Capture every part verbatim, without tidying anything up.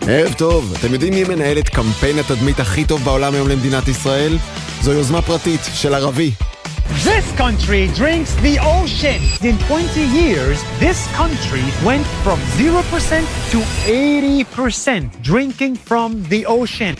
ערב טוב, אתם יודעים מי מנהל את קמפיין התדמית הכי טוב בעולם היום למדינת ישראל? זו יוזמה פרטית של ערבי. This country drinks the ocean. In twenty years, this country went from zero percent to eighty percent drinking from the ocean.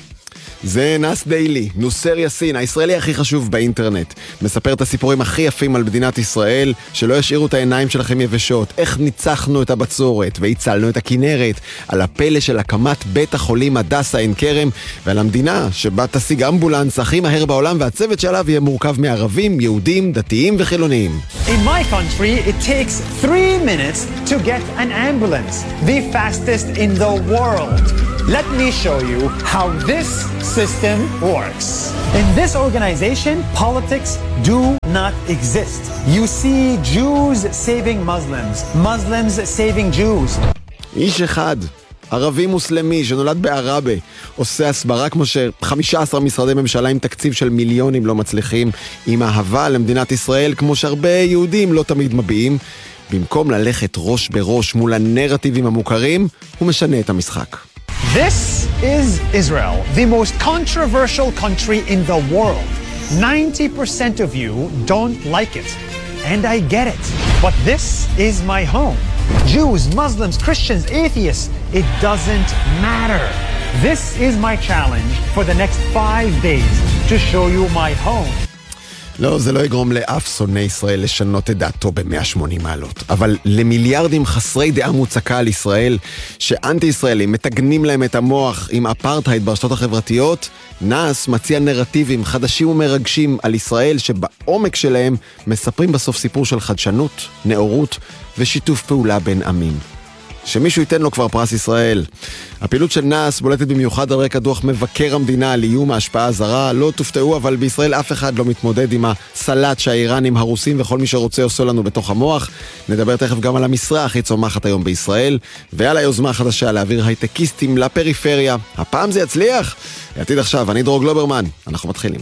זה נאס דיילי, נוסר יאסין, הישראלי הכי חשוב באינטרנט. מספר את הסיפורים הכי יפים על מדינת ישראל, שלא ישאירו את העיניים שלכם יבשות. איך ניצחנו את הבצורת והצלנו את הכנרת, על הפלא של הקמת בית החולים הדסה עין כרם, ועל המדינה שבה תשיג אמבולנס הכי מהר בעולם, והצוות שעליו יהיה מורכב מערבים, יהודים, דתיים וחילוניים. In my country, it takes three minutes to get an ambulance, the fastest in the world. Let me show you how this system works. In this organization, politics do not exist. You see Jews saving Muslims, Muslims saving Jews. איש אחד, ערבי מוסלמי שנולד בערבה, עושה הסברה כמו ש-חמישה עשר משרדי ממשלה עם תקציב של מיליונים לא מצליחים, עם אהבה למדינת ישראל כמו שהרבה יהודים לא תמיד מביעים. במקום ללכת ראש בראש מול הנרטיבים המוכרים, הוא משנה את המשחק. This is Israel, the most controversial country in the world. ninety percent of you don't like it, and I get it. But this is my home. Jews, Muslims, Christians, atheists, it doesn't matter. This is my challenge for the next five days to show you my home. לא, זה לא יגרום לאף שונא ישראל לשנות את דעתו ב-מאה ושמונים מעלות. אבל למיליארדים חסרי דעה מוצקה על ישראל, שאנטי-ישראלים מתגנים להם את המוח עם אפרטהייד ברשתות החברתיות, נאס מציע נרטיבים חדשים ומרגשים על ישראל שבעומק שלהם מספרים בסוף סיפור של חדשנות, נאורות ושיתוף פעולה בין עמים. שמישהו ייתן לו כבר פרס ישראל. הפעילות של נאס בולטת במיוחד על רקע דוח מבקר המדינה על איום ההשפעה הזרה. לא תופתעו, אבל בישראל אף אחד לא מתמודד עם הסלט שהאיראנים, הרוסים וכל מי שרוצה עושה לנו בתוך המוח. נדבר תכף גם על המשרה הכי צומחת היום בישראל, ועל היוזמה החדשה להעביר הייטקיסטים לפריפריה. הפעם זה יצליח? עתיד עכשיו, אני דרור גלוברמן. אנחנו מתחילים.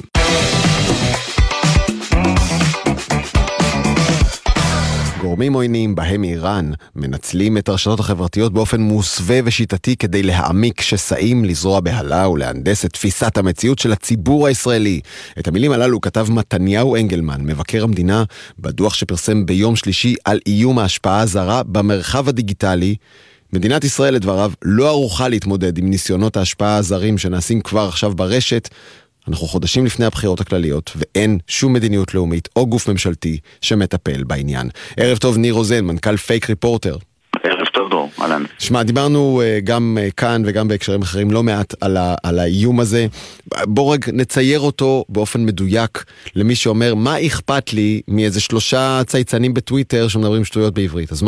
גורמים עוינים בהם איראן מנצלים את הרשתות החברתיות באופן מוסווה ושיטתי כדי להעמיק שסעים, לזרוע בהלה ולהנדס את תפיסת המציאות של הציבור הישראלי. את המילים הללו כתב מתניהו אנגלמן, מבקר המדינה, בדוח שפרסם ביום שלישי על איום ההשפעה הזרה במרחב הדיגיטלי. מדינת ישראל, לדבריו, לא ערוכה להתמודד עם ניסיונות ההשפעה הזרים שנעשים כבר עכשיו ברשת. אנחנו חודשים לפני הבחירות הכלליות, ואין שום מדיניות לאומית או גוף ממשלתי שמטפל בעניין. ערב טוב, ניר רוזן, מנכ"ל פייק ריפורטר. ערב טוב, דור, אהלן. שמע, דיברנו גם כאן וגם בהקשרים אחרים לא מעט על, ה- על האיום הזה. בוא רגע נצייר אותו באופן מדויק למי שאומר, מה אכפת לי מאיזה שלושה צייצנים בטוויטר שמדברים שטויות בעברית, אז מה?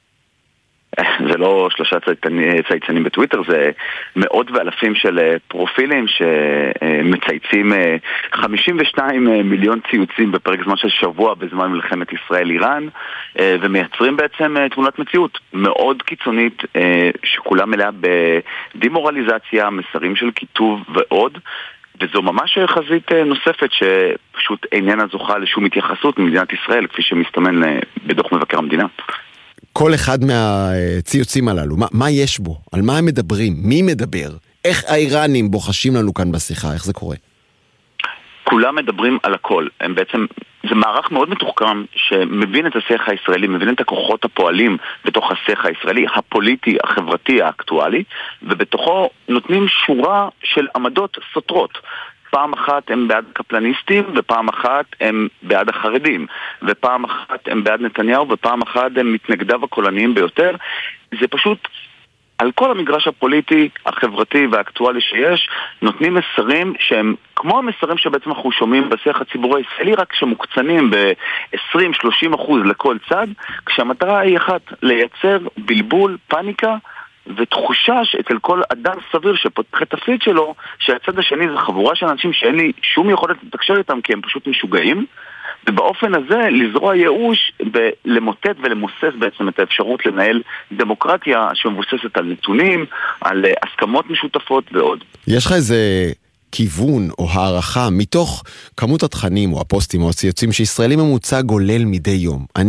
זה לא שלושה צייצנים בטוויטר, זה מאות ואלפים של פרופילים שמצייצים חמישים ושניים מיליון ציוצים בפרק זמן של שבוע בזמן מלחמת ישראל-איראן, ומייצרים בעצם תמונת מציאות מאוד קיצונית שכולה מלאה בדימורליזציה, מסרים של כיתוב ועוד, וזו ממש חזית נוספת שפשוט איננה זוכה לשום התייחסות ממדינת ישראל, כפי שמסתמן בדוח מבקר המדינה. כל אחד מהציוצים הללו, מה, מה יש בו? על מה הם מדברים? מי מדבר? איך האיראנים בוחשים לנו כאן בשיחה? איך זה קורה? כולם מדברים על הכל. הם בעצם, זה מערך מאוד מתוחכם שמבין את השיח הישראלי, מבין את הכוחות הפועלים בתוך השיח הישראלי, הפוליטי, החברתי, האקטואלי, ובתוכו נותנים שורה של עמדות סותרות. פעם אחת הם בעד קפלניסטים, ופעם אחת הם בעד החרדים, ופעם אחת הם בעד נתניהו, ופעם אחת הם מתנגדיו הקולניים ביותר. זה פשוט, על כל המגרש הפוליטי, החברתי והאקטואלי שיש, נותנים מסרים שהם כמו המסרים שבעצם אנחנו שומעים בשיח הציבורי הישראלי, רק שמוקצנים ב-עשרים שלושים אחוז לכל צד, כשהמטרה היא אחת, לייצר בלבול, פאניקה, ותחושה אצל כל אדם סביר שפותח את הפיד שלו, שהצד השני זה חבורה של אנשים שאין לי שום יכולת לתקשר איתם כי הם פשוט משוגעים, ובאופן הזה לזרוע ייאוש למוטט ולמוסס בעצם את האפשרות לנהל דמוקרטיה שמבוססת על נתונים, על הסכמות משותפות ועוד. יש לך איזה כיוון או הערכה מתוך כמות התכנים או הפוסטים או הציוצים שישראלי ממוצע גולל מדי יום? אני,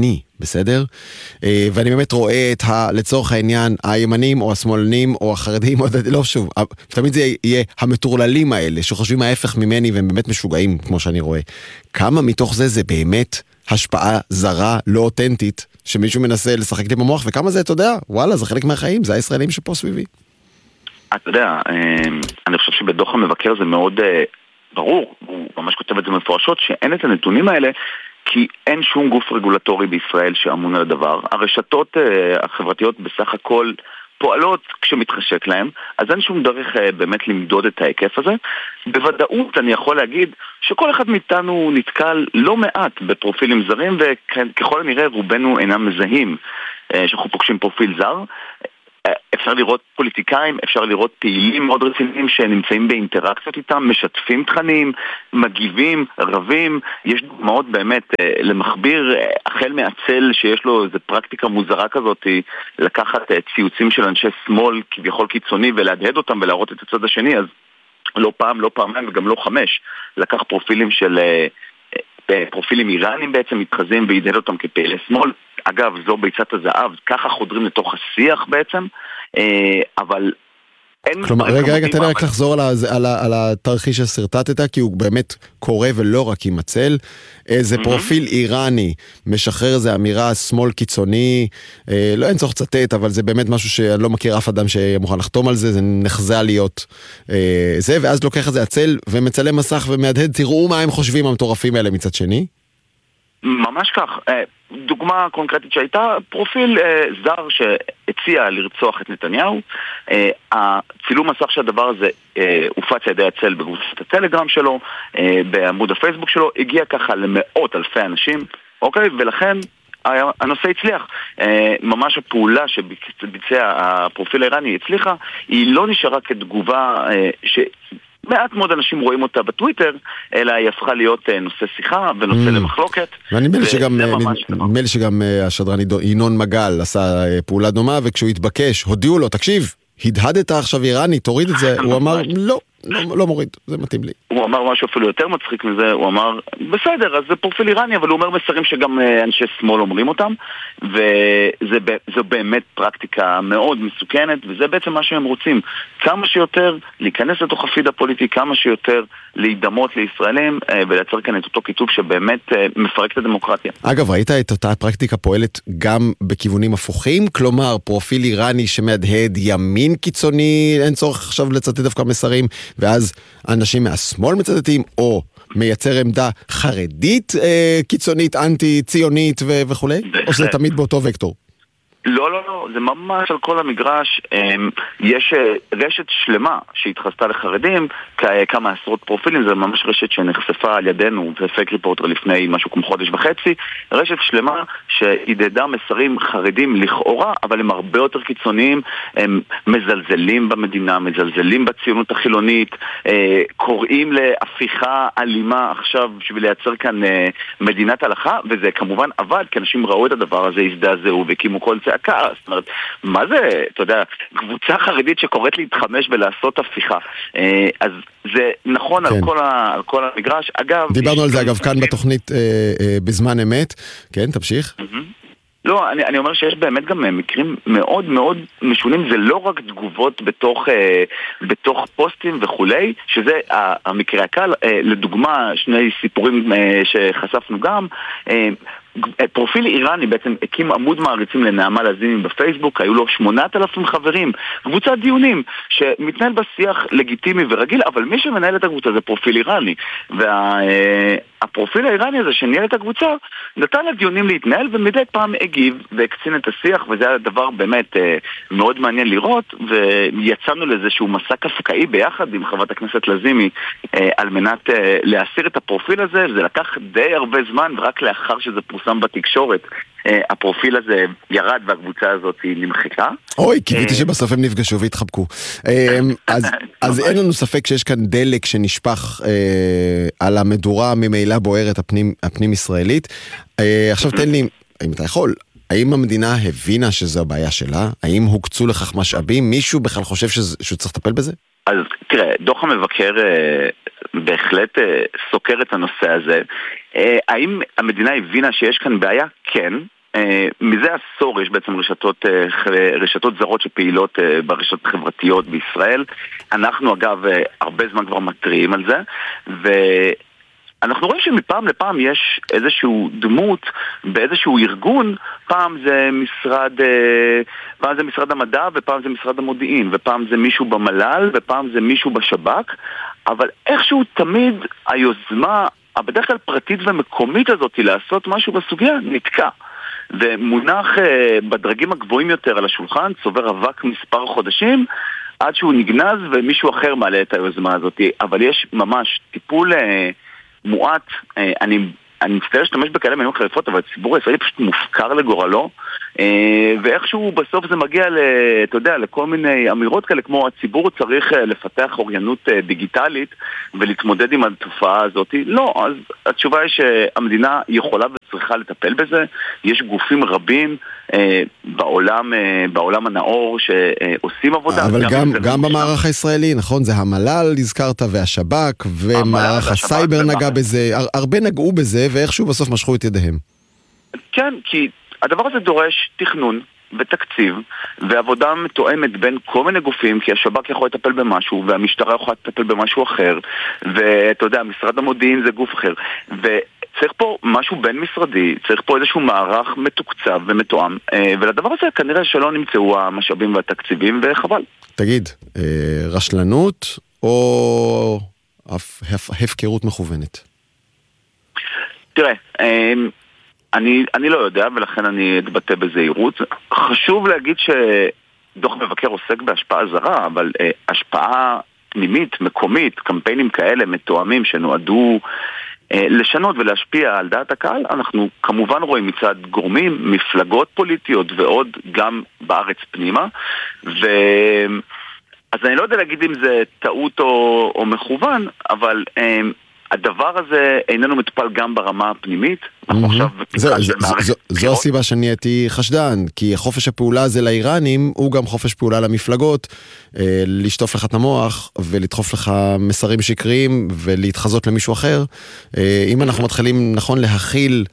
בסדר? ואני באמת רואה את ה, לצורך העניין, הימנים או השמאלנים או החרדים, או, לא שוב, תמיד זה יהיה המטורללים האלה, שחושבים ההפך ממני והם באמת משוגעים, כמו שאני רואה. כמה מתוך זה זה באמת השפעה זרה, לא אותנטית, שמישהו מנסה לשחק לי במוח, וכמה זה, אתה יודע, וואלה, זה חלק מהחיים, זה הישראלים שפה סביבי. אתה יודע, אני חושב שבדוח המבקר זה מאוד ברור, הוא ממש כותב את זה מפורשות, שאין את הנתונים האלה, כי אין שום גוף רגולטורי בישראל שאמון על הדבר. הרשתות החברתיות בסך הכל פועלות כשמתחשק להם, אז אין שום דרך באמת למדוד את ההיקף הזה. בוודאות אני יכול להגיד שכל אחד מאיתנו נתקל לא מעט בפרופילים זרים, וככל הנראה רובנו אינם מזהים שאנחנו פוגשים פרופיל זר. אפשר לראות פוליטיקאים, אפשר לראות פעילים מאוד רציניים שנמצאים באינטראקציות איתם, משתפים תכנים, מגיבים, רבים. יש דוגמאות באמת למחביר החל מעצל שיש לו איזו פרקטיקה מוזרה כזאת, לקחת ציוצים של אנשי שמאל כביכול קיצוני ולהדהד אותם ולהראות את הצד השני, אז לא פעם, לא פעמיים וגם לא חמש, לקח פרופילים של פרופילים איראנים בעצם מתחזים והדהד אותם כפעילי שמאל. אגב, זו ביצת הזהב, ככה חודרים לתוך השיח בעצם, אבל אין... כלומר, רגע, רגע, תן לי רק לחזור על, על, על התרחיש שסרטטת, כי הוא באמת קורא ולא רק יימצל. איזה mm-hmm. פרופיל איראני משחרר איזו אמירה שמאל קיצוני, אה, לא אין צורך צטט, אבל זה באמת משהו שאני לא מכיר אף אדם שמוכן לחתום על זה, זה נחזה להיות אה, זה, ואז לוקח את זה הצל ומצלם מסך ומהדהד, תראו מה הם חושבים המטורפים האלה מצד שני. ממש כך. דוגמה קונקרטית שהייתה, פרופיל זר שהציע לרצוח את נתניהו. הצילום מסך שהדבר הזה הופץ על ידי הצל בקבוצת הטלגרם שלו, בעמוד הפייסבוק שלו, הגיע ככה למאות אלפי אנשים, אוקיי? ולכן הנושא הצליח. ממש הפעולה שביצע הפרופיל האיראני הצליחה, היא לא נשארה כתגובה ש... מעט מאוד אנשים רואים אותה בטוויטר, אלא היא הפכה להיות נושא שיחה ונושא למחלוקת. ואני נדמה לי שגם השדרן ינון מגל עשה פעולה דומה, וכשהוא התבקש, הודיעו לו, תקשיב, הדהדת עכשיו איראני, תוריד את זה. הוא אמר, לא, לא מוריד, זה מתאים לי. הוא אמר משהו אפילו יותר מצחיק מזה, הוא אמר, בסדר, אז זה פרופיל איראני, אבל הוא אומר מסרים שגם אנשי שמאל אומרים אותם, וזו באמת פרקטיקה מאוד מסוכנת, וזה בעצם מה שהם רוצים. כמה שיותר להיכנס לתוך הפיד הפוליטי, כמה שיותר להידמות לישראלים, ולייצר כאן את אותו כיתוב שבאמת מפרק את הדמוקרטיה. אגב, ראית את אותה פרקטיקה פועלת גם בכיוונים הפוכים? כלומר, פרופיל איראני שמהדהד ימין קיצוני, אין צורך עכשיו לצטט דווקא מסרים, ואז אנשים מהשמאל מצטטים, או מייצר עמדה חרדית, אה, קיצונית, אנטי-ציונית ו- וכו'? או שזה תמיד באותו וקטור? לא, לא, לא, זה ממש על כל המגרש. יש רשת שלמה שהתחסתה לחרדים, כמה עשרות פרופילים, זה ממש רשת שנחשפה על ידינו, זה פייק ריפורטר לפני משהו כמו חודש וחצי, רשת שלמה שהידדה מסרים חרדים לכאורה, אבל הם הרבה יותר קיצוניים, הם מזלזלים במדינה, מזלזלים בציונות החילונית, קוראים להפיכה אלימה עכשיו בשביל לייצר כאן מדינת הלכה, וזה כמובן עבד, כי אנשים ראו את הדבר הזה, הזדעזעו והקימו כל צעקה. זאת אומרת, מה זה, אתה יודע, קבוצה חרדית שקוראת להתחמש ולעשות הפיכה. אז זה נכון על כל ה, על כל המגרש. אגב, דיברנו על זה אגב כאן בתוכנית בזמן אמת. כן, תמשיך. לא, אני, אני אומר שיש באמת גם מקרים מאוד מאוד משונים, זה לא רק תגובות בתוך, אה, בתוך פוסטים וכולי, שזה המקרה הקל. אה, לדוגמה, שני סיפורים אה, שחשפנו גם, אה, פרופיל איראני בעצם הקים עמוד מעריצים לנעמה לזימי בפייסבוק, היו לו שמונת אלפים חברים, קבוצת דיונים שמתנהל בשיח לגיטימי ורגיל, אבל מי שמנהל את הקבוצה זה פרופיל איראני, והפרופיל האיראני הזה שניהל את הקבוצה נתן לדיונים להתנהל ומדי פעם הגיב והקצין את השיח, וזה היה דבר באמת מאוד מעניין לראות, ויצאנו לאיזשהו מסע קפקאי ביחד עם חברת הכנסת לזימי על מנת להסיר את הפרופיל הזה. זה לקח די הרבה זמן, ורק לאחר שזה פורסם בתקשורת הפרופיל הזה ירד והקבוצה הזאת נמחקה. אוי, קיוויתי שבסוף הם נפגשו והתחבקו. אז אין לנו ספק שיש כאן דלק שנשפך על המדורה ממילא בוערת הפנים ישראלית. עכשיו תן לי, אם אתה יכול, האם המדינה הבינה שזו הבעיה שלה? האם הוקצו לכך משאבים? מישהו בכלל חושב שהוא צריך לטפל בזה? אז תראה, דוח המבקר בהחלט סוקר את הנושא הזה. האם המדינה הבינה שיש כאן בעיה? כן. מזה עשור יש בעצם רשתות, רשתות זרות שפעילות ברשתות חברתיות בישראל. אנחנו אגב הרבה זמן כבר מטריעים על זה, ואנחנו רואים שמפעם לפעם יש איזשהו דמות באיזשהו ארגון, פעם זה משרד, פעם זה משרד המדע ופעם זה משרד המודיעין, ופעם זה מישהו במל"ל ופעם זה מישהו בשב"כ, אבל איכשהו תמיד היוזמה הבדרך כלל פרטית ומקומית הזאת לעשות משהו בסוגיה נתקע, ומונח אה, בדרגים הגבוהים יותר על השולחן, צובר אבק מספר חודשים עד שהוא נגנז ומישהו אחר מעלה את היוזמה הזאת. אבל יש ממש טיפול אה, מועט, אה, אני, אני מצטער להשתמש בכאלה מילים חריפות, אבל הציבור הישראלי פשוט מופקר לגורלו, אה, ואיכשהו בסוף זה מגיע ל, אתה יודע, לכל מיני אמירות כאלה כמו הציבור צריך אה, לפתח אוריינות אה, דיגיטלית ולהתמודד עם התופעה הזאת. לא, אז התשובה היא שהמדינה יכולה וצריכה לטפל בזה. יש גופים רבים אה, בעולם, אה, בעולם הנאור שעושים עבודה. אבל גם, גם, גם במערך הישראלי, נכון? זה המל"ל הזכרת והשב"כ ומערך הסייבר נגע בזה, הרבה נגעו בזה ואיכשהו בסוף משכו את ידיהם. כן, כי הדבר הזה דורש תכנון ותקציב ועבודה מתואמת בין כל מיני גופים, כי השב"כ יכול לטפל במשהו והמשטרה יכולה לטפל במשהו אחר, ואתה יודע, משרד המודיעין זה גוף אחר, וצריך פה משהו בין משרדי, צריך פה איזשהו מערך מתוקצב ומתואם, ולדבר הזה כנראה שלא נמצאו המשאבים והתקציבים, וחבל. תגיד, רשלנות או הפקרות מכוונת? תראה, אני, אני לא יודע, ולכן אני אתבטא בזהירות. חשוב להגיד שדוח מבקר עוסק בהשפעה זרה, אבל אה, השפעה פנימית, מקומית, קמפיינים כאלה מתואמים שנועדו אה, לשנות ולהשפיע על דעת הקהל, אנחנו כמובן רואים מצד גורמים, מפלגות פוליטיות ועוד גם בארץ פנימה, ו... אז אני לא יודע להגיד אם זה טעות או, או מכוון, אבל... אה, הדבר הזה איננו מטופל גם ברמה הפנימית. זו הסיבה שאני הייתי חשדן, כי חופש הפעולה הזה לאיראנים הוא גם חופש פעולה למפלגות, לשטוף לך את המוח ולדחוף לך מסרים שקריים ולהתחזות למישהו אחר. אם אנחנו מתחילים נכון להכיל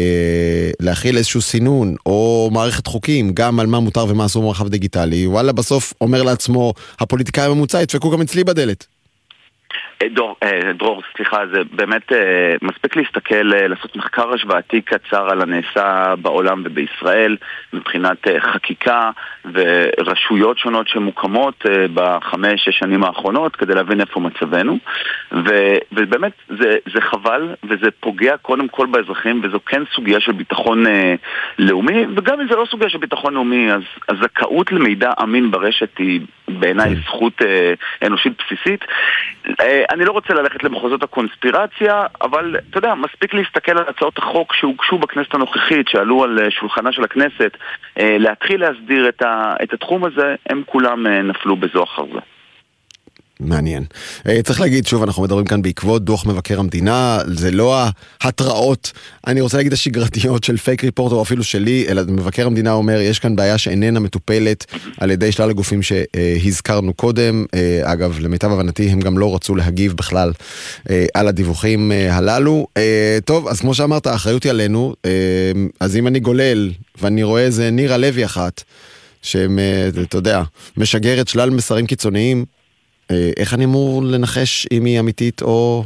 להכיל איזשהו סינון או מערכת חוקים גם על מה מותר ומה אסור במרחב דיגיטלי, וואלה בסוף אומר לעצמו הפוליטיקאי הממוצע ידפקו גם אצלי בדלת. דור, דרור, סליחה, זה באמת מספיק להסתכל, לעשות מחקר השוואתי קצר על הנעשה בעולם ובישראל מבחינת חקיקה ורשויות שונות שמוקמות בחמש, שש שנים האחרונות כדי להבין איפה מצבנו, ובאמת זה, זה חבל וזה פוגע קודם כל באזרחים, וזו כן סוגיה של ביטחון לאומי, וגם אם זה לא סוגיה של ביטחון לאומי, אז הזכאות למידע אמין ברשת היא בעיניי זכות אנושית בסיסית. אני לא רוצה ללכת למחוזות הקונספירציה, אבל אתה יודע, מספיק להסתכל על הצעות החוק שהוגשו בכנסת הנוכחית, שעלו על שולחנה של הכנסת, להתחיל להסדיר את, ה, את התחום הזה, הם כולם נפלו בזו אחר זה. מעניין. צריך להגיד, שוב, אנחנו מדברים כאן בעקבות דוח מבקר המדינה, זה לא ההתראות, אני רוצה להגיד השגרתיות של פייק ריפורט או אפילו שלי, אלא מבקר המדינה אומר, יש כאן בעיה שאיננה מטופלת על ידי שלל הגופים שהזכרנו קודם. אגב, למיטב הבנתי, הם גם לא רצו להגיב בכלל על הדיווחים הללו. טוב, אז כמו שאמרת, האחריות היא עלינו, אז אם אני גולל ואני רואה איזה נירה לוי אחת, שאתה יודע, משגרת שלל מסרים קיצוניים, איך אני אמור לנחש אם היא אמיתית או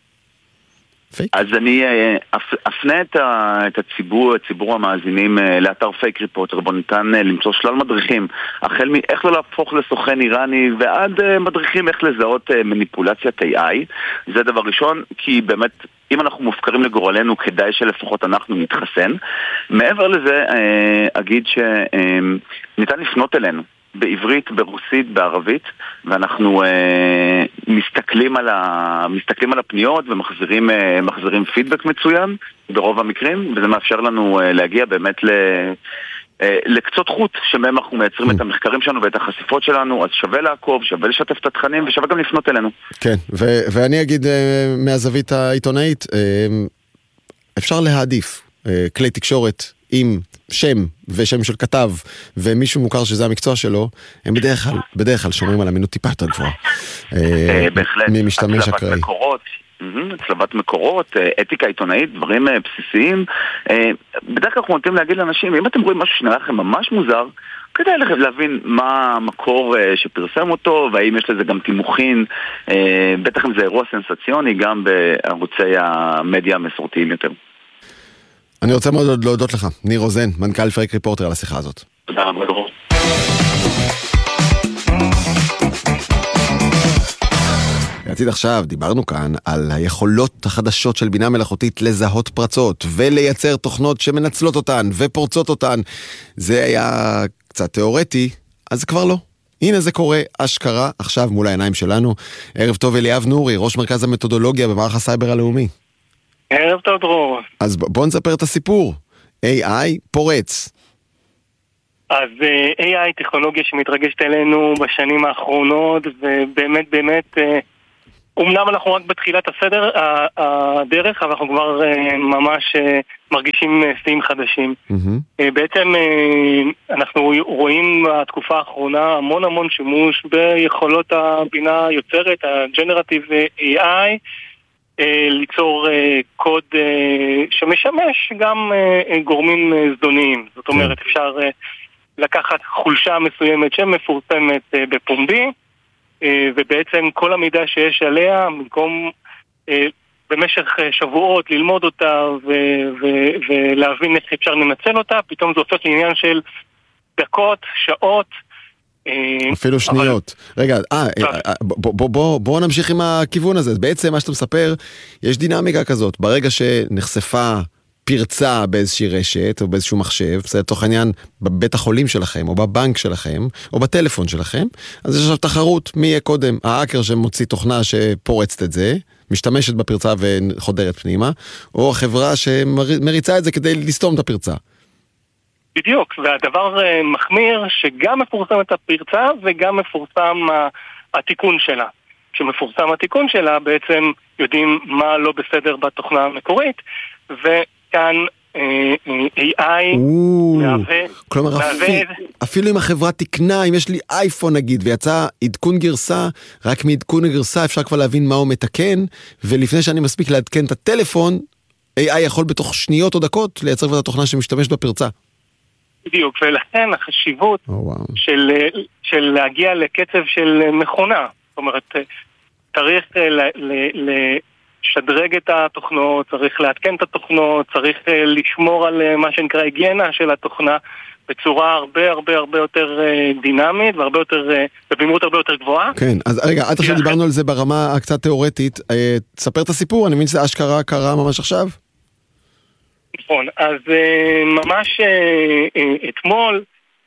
פייק? אז אני אפנה את הציבור, הציבור המאזינים לאתר פייק ריפורטר, בו ניתן למצוא שלל מדריכים, החל מאיך לא להפוך לסוכן איראני ועד מדריכים איך לזהות מניפולציית איי איי. זה דבר ראשון, כי באמת אם אנחנו מופקרים לגורלנו כדאי שלפחות אנחנו נתחסן. מעבר לזה אגיד שניתן לפנות אלינו בעברית, ברוסית, בערבית, ואנחנו אה, מסתכלים על ה, מסתכלים על הפניות ומחזירים אה, מחזירים פידבק מצוין ברוב המקרים, וזה מאפשר לנו אה, להגיע באמת ל אה, לקצות חוט שבהם אנחנו מייצרים את המחקרים שלנו ואת החשיפות שלנו. אז שווה לעקוב, שווה לשתף את התכנים ושווה גם לפנות אלינו. כן, ו- ואני אגיד אה, מהזווית העיתונאית, אה, אפשר להעדיף אה, כלי תקשורת עם שם ושם של כתב ומישהו מוכר שזה המקצוע שלו, הם בדרך כלל, בדרך כלל שומרים על אמינות טיפה יותר גבוהה בהחלט, ממשתמש אקראי. הצלבת מקורות, אתיקה עיתונאית, דברים בסיסיים. בדרך כלל אנחנו נוטים להגיד לאנשים, אם אתם רואים משהו שנראה לכם ממש מוזר, כדאי לכם להבין מה המקור שפרסם אותו, והאם יש לזה גם תימוכין, בטח אם זה אירוע סנסציוני, גם בערוצי המדיה המסורתיים יותר. אני רוצה מאוד להודות לך, ניר רוזן, מנכ"ל פייק ריפורטר, על השיחה הזאת. תודה רבה, דרור. בעתיד עכשיו דיברנו כאן על היכולות החדשות של בינה מלאכותית לזהות פרצות ולייצר תוכנות שמנצלות אותן ופורצות אותן. זה היה קצת תיאורטי, אז כבר לא. הנה זה קורה, אשכרה, עכשיו מול העיניים שלנו. ערב טוב אליאב נורי, ראש מרכז המתודולוגיה במערך הסייבר הלאומי. ערב טוב דרור. אז בוא נספר את הסיפור. איי איי פורץ. אז איי איי טכנולוגיה שמתרגשת אלינו בשנים האחרונות, ובאמת באמת, אומנם אנחנו רק בתחילת הסדר, הדרך, אבל אנחנו כבר ממש מרגישים שיאים חדשים. Mm-hmm. בעצם אנחנו רואים בתקופה האחרונה המון המון שימוש ביכולות הבינה היוצרת, ה-Generative איי איי, ליצור קוד שמשמש גם גורמים זדוניים. זאת אומרת, אפשר לקחת חולשה מסוימת שמפורסמת בפומבי, ובעצם כל המידע שיש עליה, במקום במשך שבועות ללמוד אותה ולהבין איך אפשר לנצל אותה, פתאום זה הופך לעניין של דקות, שעות, אפילו שניות. רגע, בואו נמשיך עם הכיוון הזה. בעצם מה שאתה מספר, יש דינמיקה כזאת. ברגע שנחשפה פרצה באיזושהי רשת או באיזשהו מחשב, זה לתוך העניין בבית החולים שלכם או בבנק שלכם או בטלפון שלכם, אז יש עכשיו תחרות מי יהיה קודם, האקר שמוציא תוכנה שפורצת את זה, משתמשת בפרצה וחודרת פנימה, או החברה שמריצה את זה כדי לסתום את הפרצה. בדיוק, והדבר מחמיר שגם מפורסם את הפרצה וגם מפורסם התיקון שלה. כשמפורסם התיקון שלה בעצם יודעים מה לא בסדר בתוכנה המקורית, וכאן איי איי מהווה... כלומר, אפילו אם החברה תקנה, אם יש לי אייפון נגיד, ויצא עדכון גרסה, רק מעדכון הגרסה אפשר כבר להבין מה הוא מתקן, ולפני שאני מספיק לעדכן את הטלפון, איי איי יכול בתוך שניות או דקות לייצר את התוכנה שמשתמש בפרצה. בדיוק, ולכן החשיבות oh, wow. של, של להגיע לקצב של מכונה. זאת אומרת, צריך ל, ל, לשדרג את התוכנות, צריך להתקן את התוכנות, צריך לשמור על מה שנקרא היגיינה של התוכנה בצורה הרבה הרבה הרבה יותר דינמית והרבה יותר, במהירות הרבה יותר גבוהה. כן, אז רגע, עד עכשיו דיברנו על זה ברמה הקצת תיאורטית. תספר את הסיפור, אני מבין שזה אשכרה קרה ממש עכשיו? נכון, אז ממש אתמול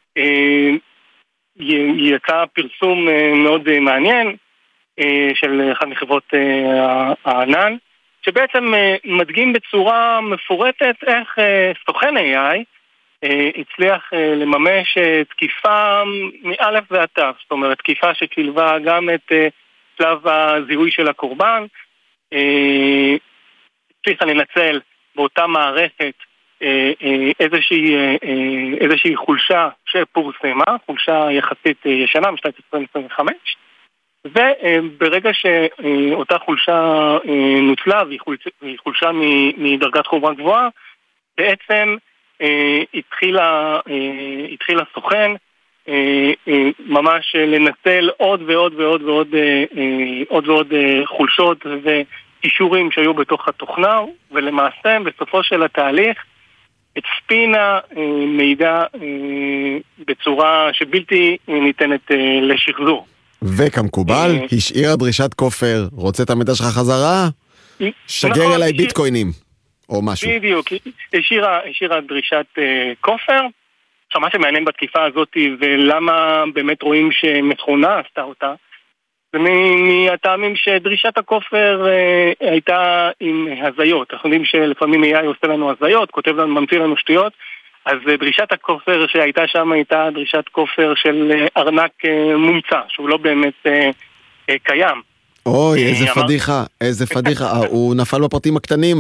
יצא פרסום מאוד מעניין של אחד מחברות הענן, שבעצם מדגים בצורה מפורטת איך סוכן איי איי הצליח לממש תקיפה מאלף ועד תף, זאת אומרת תקיפה ששילבה גם את שלב הזיהוי של הקורבן, הצליחה לנצל באותה מערכת איזושהי, איזושהי חולשה שפורסמה, חולשה יחסית ישנה משנת עשרים עשרים וחמש, וברגע שאותה חולשה נוצלה והיא חולשה מדרגת חומרה גבוהה, בעצם התחילה, התחילה סוכן ממש לנצל עוד ועוד ועוד ועוד עוד ועוד חולשות ואישורים שהיו בתוך התוכנה, ולמעשה בסופו של התהליך הצפינה מידע בצורה שבלתי ניתנת לשחזור. וכמקובל, השאירה דרישת כופר, רוצה את המידע שלך חזרה? שגר אליי ביטקוינים, או משהו. בדיוק, השאירה, השאירה דרישת כופר. עכשיו, מה שמעניין בתקיפה הזאת, ולמה באמת רואים שמכונה עשתה אותה, זה מהטעמים שדרישת הכופר הייתה עם הזיות. אנחנו יודעים שלפעמים איי איי עושה לנו הזיות, כותב לנו, ממציא לנו שטויות, אז דרישת הכופר שהייתה שם הייתה דרישת כופר של ארנק מומצא, שהוא לא באמת קיים. אוי, איזה פדיחה, איזה פדיחה. הוא נפל בפרטים הקטנים,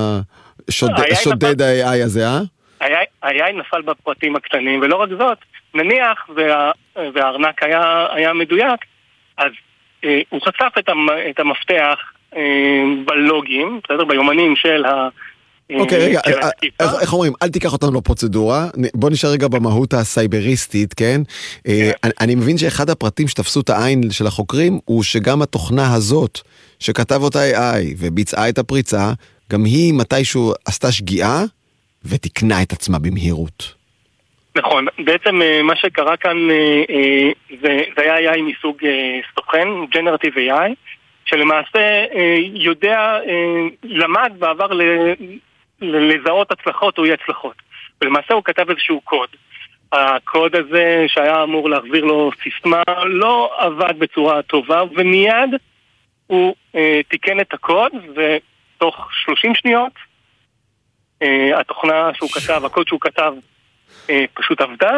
השודד ה-איי איי הזה, אה? ה-איי איי נפל בפרטים הקטנים, ולא רק זאת, נניח והארנק היה מדויק, אז הוא חשף את המפתח בלוגים, בסדר? ביומנים של ה... אוקיי, רגע, איך אומרים? אל תיקח אותנו לפרוצדורה, בוא נשאר רגע במהות הסייבריסטית, כן? אני מבין שאחד הפרטים שתפסו את העין של החוקרים, הוא שגם התוכנה הזאת, שכתב אותה איי איי וביצעה את הפריצה, גם היא מתישהו עשתה שגיאה, ותקנה את עצמה במהירות. נכון, בעצם מה שקרה כאן, זה היה איי איי מסוג סוכן, Generative איי איי, שלמעשה יודע, למד בעבר לזהות הצלחות או אי הצלחות. ולמעשה הוא כתב איזשהו קוד. הקוד הזה שהיה אמור להחזיר לו סיסמה לא עבד בצורה טובה, ומיד הוא תיקן את הקוד, ותוך שלושים שניות התוכנה שהוא כתב, הקוד שהוא כתב פשוט עבדה,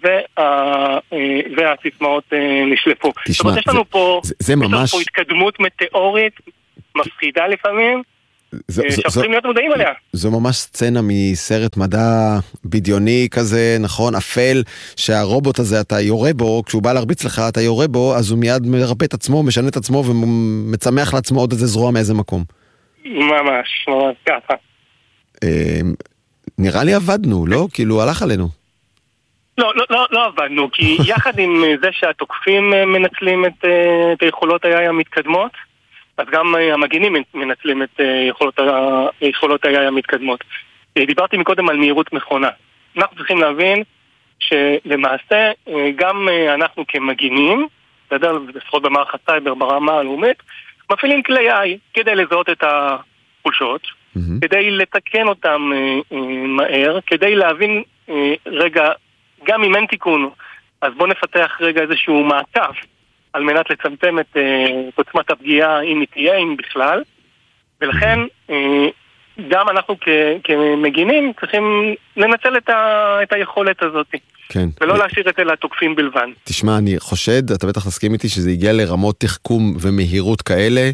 והסיסמאות נשלפו. זאת אומרת, יש לנו פה התקדמות מטאורית מפחידה לפעמים, שאפרים להיות מודעים עליה. זו ממש סצנה מסרט מדע בדיוני כזה, נכון, אפל, שהרובוט הזה אתה יורה בו, כשהוא בא להרביץ לך אתה יורה בו, אז הוא מיד מרפא את עצמו, משנה את עצמו ומצמח לעצמו עוד איזה זרוע מאיזה מקום. ממש, ממש ככה. נראה לי עבדנו, לא? כאילו הלך עלינו. לא, לא, לא, לא עבדנו, כי יחד עם זה שהתוקפים מנצלים את, את היכולות ה-איי איי המתקדמות, אז גם המגינים מנצלים את יכולות, יכולות ה-איי איי המתקדמות. דיברתי מקודם על מהירות מכונה. אנחנו צריכים להבין שלמעשה גם אנחנו כמגינים, לפחות במערך הסייבר ברמה הלאומית, מפעילים כלי איי איי כדי לזהות את החולשות, mm-hmm. כדי לתקן אותם מהר, כדי להבין רגע, גם אם אין תיקון, אז בוא נפתח רגע איזשהו מעקף, על מנת לצמצם את עוצמת הפגיעה, אם היא תהיה, אם בכלל. ולכן, גם אנחנו כמגינים צריכים לנצל את היכולת הזאת. כן. ולא להשאיר את זה לתוקפים בלבד. תשמע, אני חושד, אתה בטח תסכים איתי, שזה הגיע לרמות תחכום ומהירות כאלה,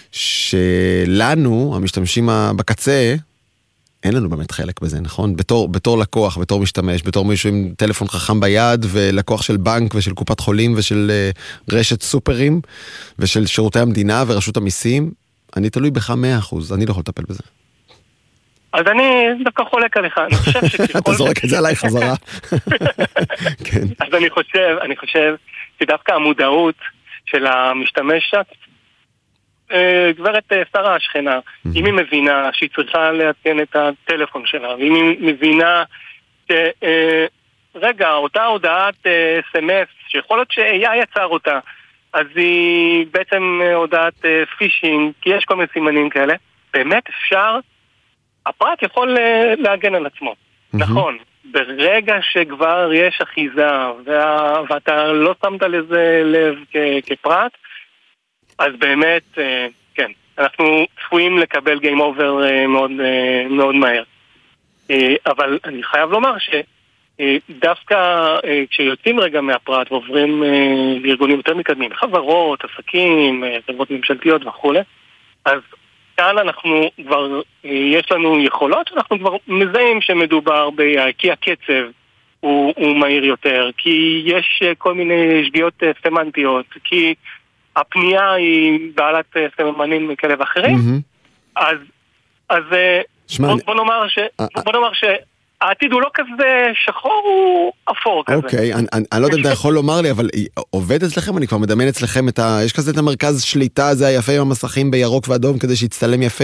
שלנו, המשתמשים בקצה, אין לנו באמת חלק בזה, נכון? בתור, בתור לקוח, בתור משתמש, בתור מישהו עם טלפון חכם ביד, ולקוח של בנק ושל קופת חולים ושל uh, רשת סופרים, ושל שירותי המדינה ורשות המיסים, אני תלוי בך מאה אחוז, אני לא יכול לטפל בזה. אז אני דווקא חולק עליך, אני חושב שככל... אתה זורק את זה עליי חזרה. כן. אז אני חושב, אני חושב שדווקא המודעות של המשתמש, גברת שרה השכנה, אם היא מבינה שהיא צריכה לעדכן את הטלפון שלה, ואם היא מבינה שרגע, אותה הודעת אס אם אס, שיכול להיות ש-איי איי יצר אותה, אז היא בעצם הודעת פישינג, כי יש כל מיני סימנים כאלה, באמת אפשר, הפרט יכול להגן על עצמו. נכון, ברגע שכבר יש אחיזה, ואתה לא שמת לזה לב כפרט, אז באמת, כן, אנחנו צפויים לקבל גיים אובר מאוד, מאוד מהר. אבל אני חייב לומר שדווקא כשיוצאים רגע מהפרט ועוברים לארגונים יותר מקדמים, חברות, עסקים, חברות ממשלתיות וכו', אז כאן אנחנו כבר, יש לנו יכולות שאנחנו כבר מזהים שמדובר ב-איי איי, כי הקצב הוא, הוא מהיר יותר, כי יש כל מיני שגיאות סמנטיות, כי הפנייה היא בעלת סממנים כאלה ואחרים, אז, אז בוא, בוא נאמר ש, בוא נאמר שהעתיד הוא לא כזה שחור, הוא אפור כזה. אוקיי, אני, אני, אני לא יודע אם אתה יכול לומר לי, אבל עובד אצלכם, אני כבר מדמיין אצלכם את ה... יש כזה את המרכז שליטה הזה היפה עם המסכים בירוק ואדום, כדי שיצטלם יפה,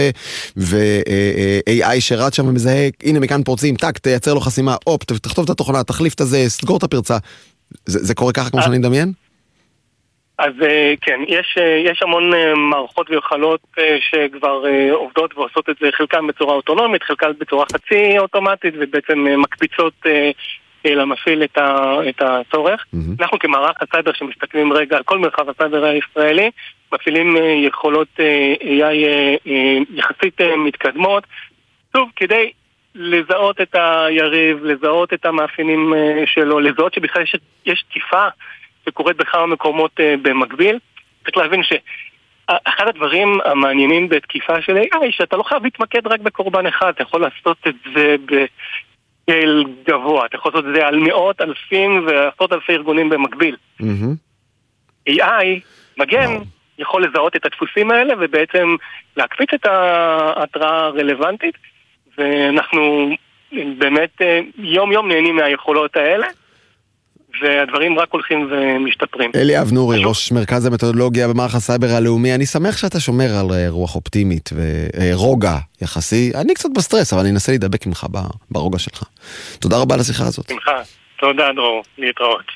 ו-איי איי שרץ שם ומזהה, הנה מכאן פורצים, טק, תייצר לו חסימה, אופ, תכתוב את התוכנה, תחליף את זה, סגור את הפרצה. זה, זה קורה ככה כמו שאני מדמיין? אז כן, יש, יש המון מערכות ויכולות שכבר עובדות ועושות את זה, חלקן בצורה אוטונומית, חלקן בצורה חצי אוטומטית, ובעצם מקפיצות למפעיל את, ה, את הצורך. Mm-hmm. אנחנו כמערך הסייבר שמסתכלים רגע על כל מרחב הסייבר הישראלי, מפעילים יכולות איי איי יחסית מתקדמות, שוב, כדי לזהות את היריב, לזהות את המאפיינים שלו, לזהות שבכלל יש, יש תקיפה, שקורית בכמה מקומות uh, במקביל. צריך להבין שאחד הדברים המעניינים בתקיפה של איי איי, שאתה לא חייב להתמקד רק בקורבן אחד, אתה יכול לעשות את זה בגל גבוה, אתה יכול לעשות את זה על מאות אלפים ועשרות אלפי ארגונים במקביל. Mm-hmm. איי איי מגן wow. יכול לזהות את הדפוסים האלה ובעצם להקפיץ את ההתראה הרלוונטית, ואנחנו באמת יום יום נהנים מהיכולות האלה, והדברים רק הולכים ומשתפרים. אלי אבנורי, ראש מרכז המתודולוגיה במערך הסייבר הלאומי, אני שמח שאתה שומר על רוח אופטימית ורוגע יחסי. אני קצת בסטרס, אבל אני אנסה להידבק ממך ברוגע שלך. תודה רבה על השיחה הזאת. שמחה. תודה דרור, להתראות.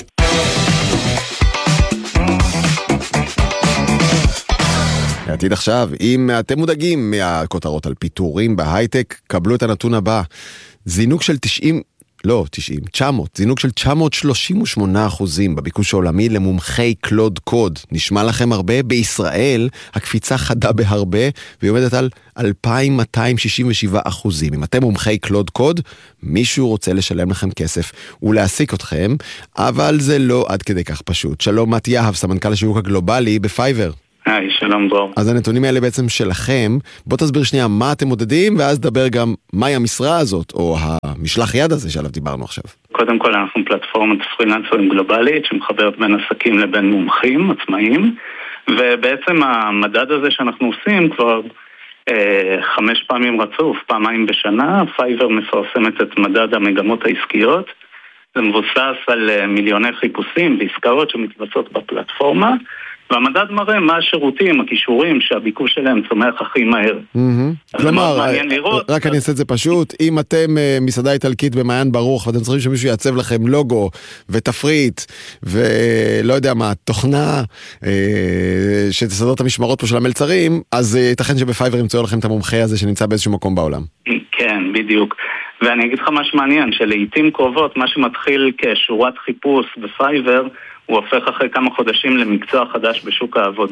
העתיד עכשיו, אם אתם מודאגים מהכותרות על פיטורים בהייטק, קבלו את הנתון הבא. זינוק של תשעים, לא תשעים, תשע מאות, זינוק של תשע מאות שלושים ושמונה אחוזים בביקוש העולמי למומחי קלוד קוד. נשמע לכם הרבה? בישראל הקפיצה חדה בהרבה, והיא עומדת על אלפיים מאתיים שישים ושבעה אחוזים. אם אתם מומחי קלוד קוד, מישהו רוצה לשלם לכם כסף ולהעסיק אתכם, אבל זה לא עד כדי כך פשוט. שלום מת יהב, סמנכ"ל השיווק הגלובלי בפייבר. היי, שלום דרור. אז הנתונים האלה בעצם שלכם. בוא תסביר שנייה מה אתם מודדים, ואז דבר גם מהי המשרה הזאת, או המשלח יד הזה שעליו דיברנו עכשיו. קודם כל אנחנו פלטפורמת פרילנסרים גלובלית, שמחברת בין עסקים לבין מומחים עצמאיים, ובעצם המדד הזה שאנחנו עושים כבר אה, חמש פעמים רצוף, פעמיים בשנה, פייבר מפרסמת את מדד המגמות העסקיות, זה מבוסס על מיליוני חיפושים ועסקאות שמתבצעות בפלטפורמה, והמדד מראה מה השירותים, הכישורים שהביקוש שלהם צומח הכי מהר. כלומר, רק אני אעשה את זה פשוט, אם אתם מסעדה איטלקית במעיין ברוך, ואתם צריכים שמישהו יעצב לכם לוגו ותפריט, ולא יודע מה, תוכנה שתסדר את המשמרות פה של המלצרים, אז ייתכן שבפייבר ימצאו לכם את המומחה הזה שנמצא באיזשהו מקום בעולם. כן, בדיוק. ואני אגיד לך משהו מעניין, שלעיתים קרובות, מה שמתחיל כשורת חיפוש בפייבר, הוא הופך אחרי כמה חודשים למקצוע חדש בשוק העבודה.